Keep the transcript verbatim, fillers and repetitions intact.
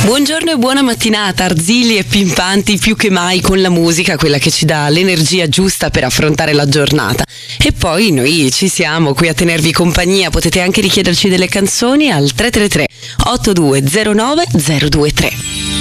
Buongiorno e buona mattinata, arzili e pimpanti più che mai con la musica, quella che ci dà l'energia giusta per affrontare la giornata. E poi noi ci siamo qui a tenervi compagnia, potete anche richiederci delle canzoni al tre tre tre otto due zero nove zero due tre.